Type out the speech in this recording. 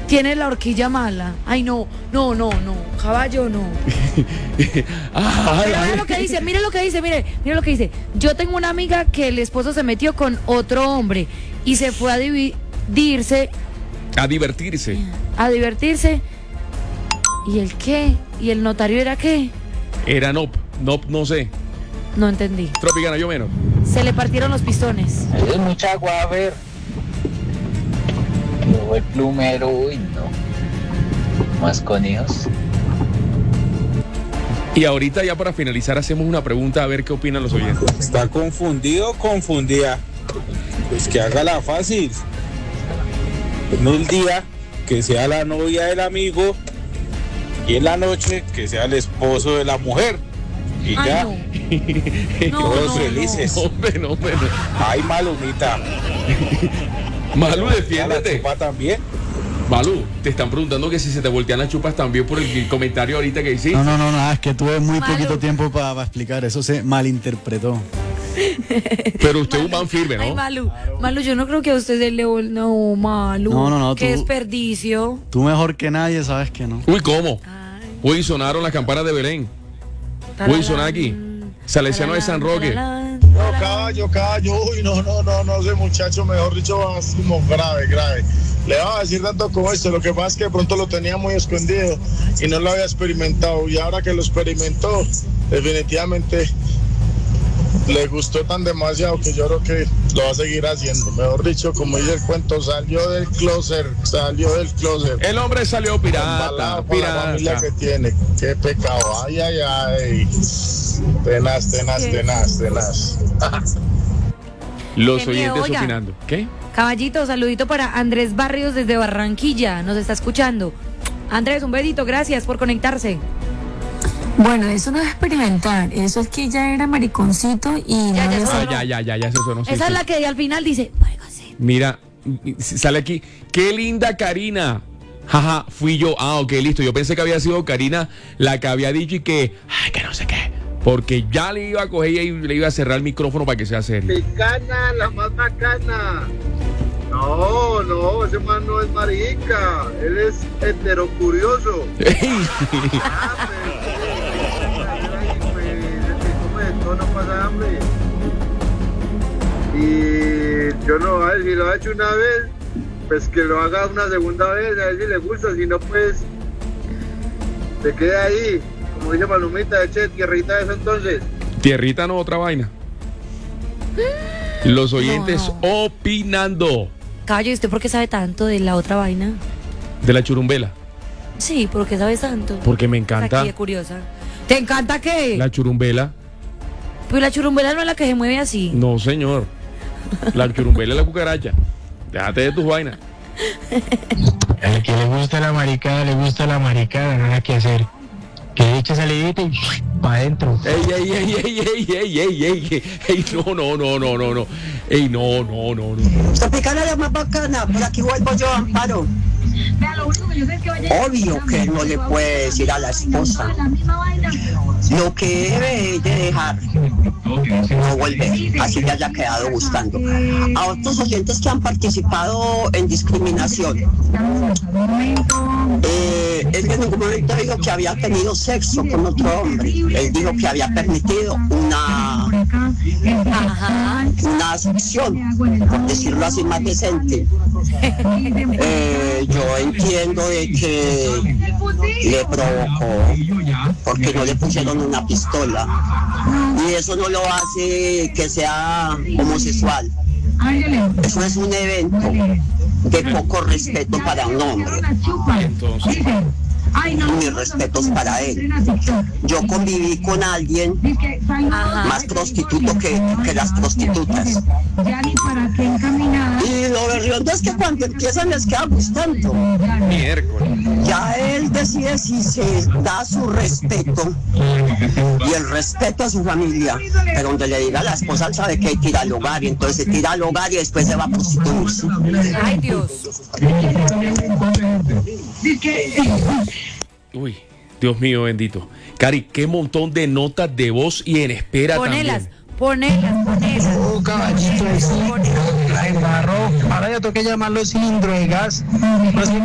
tiene la horquilla mala. Ay, no, caballo, no. Pero mire lo que dice, mire lo que dice. Yo tengo una amiga que el esposo se metió con otro hombre y se fue a divertirse. ¿Y el qué? ¿Y el notario era qué? Era no sé. No entendí. Tropicana, yo menos. Se le partieron los pistones. Es mucha agua, a ver. Luego el plumero, uy, no. Más con hijos. Y ahorita ya para finalizar hacemos una pregunta a ver qué opinan los oyentes. ¿Está confundido o confundida? Pues que hágala fácil. En el día que sea la novia del amigo y en la noche que sea el esposo de la mujer. Y ay, ya. No, Todos felices. Hombre, no. Ay, Malumita. Malu, ¿La defiéndete. chupa también? Malu, te están preguntando que si se te voltean las chupas también por el comentario ahorita que hiciste. No, es que tuve muy Malu. poquito tiempo para explicar, eso se malinterpretó. Pero usted es un man firme, ¿no? Ay, Malu, yo no creo que a usted se le... No, Malu. No, Qué tú- desperdicio. Tú mejor que nadie sabes que no. Uy, ¿cómo? Ay. Uy, sonaron las campanas de Belén. Uy, son aquí. Salesiano de San Roque. Caballo, uy, no, ese muchacho, mejor dicho, va como grave. Le va a decir tanto como esto, lo que pasa es que de pronto lo tenía muy escondido y no lo había experimentado, y ahora que lo experimentó, definitivamente le gustó tan demasiado que yo creo que lo va a seguir haciendo. Mejor dicho, como dice el cuento, salió del closet. El hombre salió pirata. Embalado por la familia que tiene. Qué pecado. Ay. Tenaz. Los Qué miedo, oyentes oiga. opinando. ¿Qué? Caballito, saludito para Andrés Barrios desde Barranquilla. Nos está escuchando. Andrés, un besito, gracias por conectarse. Bueno, eso no es experimentar, eso es que ya era mariconcito y Ya, no ya, había ya. salido. Ya se sonó. Sí, Esa es sí. la que al final dice, "Mariconcito". Mira, sale aquí. Qué linda Karina. Jaja, fui yo. Ah, ok, listo. Yo pensé que había sido Karina la que había dicho y que no sé qué. Porque ya le iba a coger y le iba a cerrar el micrófono para que sea serio. Bacana, la más bacana. No, ese man no es marica. Él es heterocurioso. No pasa hambre. Y yo no, a ver, si lo ha hecho una vez, pues que lo haga una segunda vez, a ver si le gusta, si no, pues se queda ahí, como dice Palomita, eche tierrita de eso entonces. Tierrita no, otra vaina. Los oyentes opinando Caballo, ¿y usted por qué sabe tanto de la otra vaina? de la churumbela. Sí, ¿por qué sabes tanto? Porque me Está encanta aquí de curiosa. ¿Te encanta qué? la churumbela. Pues la churumbela no es la que se mueve así. No, señor. La churumbela es la cucaracha. Déjate de tus vainas. Al que le gusta la maricada, nada que hacer. Que eche salidita y pa' adentro. Ey, no. Ey, no. Tropicana es la más bacana, por aquí vuelvo yo, Amparo. Obvio que no le puede decir a la esposa lo que debe de dejar, no volver, así le haya quedado gustando. A otros oyentes que han participado en discriminación, él en ningún momento dijo que había tenido sexo con otro hombre, él dijo que había permitido una acción, por decirlo así, más decente. Yo entiendo de que le provocó porque no le pusieron una pistola y eso no lo hace que sea homosexual. Eso es un evento de poco respeto para un hombre. Entonces, Mis respetos para él. Yo conviví con alguien más prostituto que las prostitutas. Y lo berriondo es que cuando empiezan les queda gustando. miércoles. Ya él decide si se da su respeto y el respeto a su familia. Pero donde le diga a la esposa, él sabe que hay que ir al hogar y entonces se tira al hogar y después se va a prostituirse. Ay, Dios. Uy, Dios mío bendito. Cari, qué montón de notas de voz y en espera Ponelas. también. Caballito, la embarró. Ahora ya toca llamarlo cilindro de gas.